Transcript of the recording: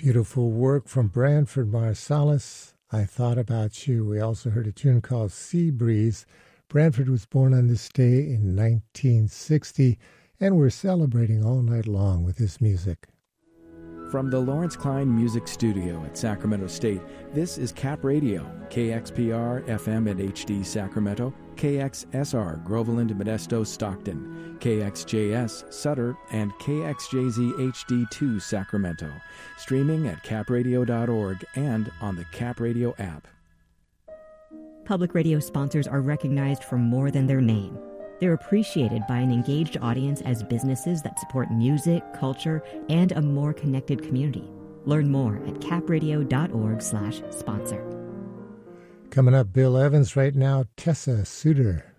Beautiful work from Branford Marsalis. I Thought About You. We also heard a tune called Sea Breeze. Branford was born on this day in 1960, and we're celebrating all night long with his music. From the Lawrence Klein Music Studio at Sacramento State, this is Cap Radio, KXPR FM at HD Sacramento, KXSR Groveland, Modesto, Stockton, KXJS Sutter, and KXJZ HD2 Sacramento. Streaming at capradio.org and on the Cap Radio app. Public radio sponsors are recognized for more than their name. They're appreciated by an engaged audience as businesses that support music, culture, and a more connected community. Learn more at capradio.org/sponsor. Coming up, Bill Evans right now, Tessa Suter.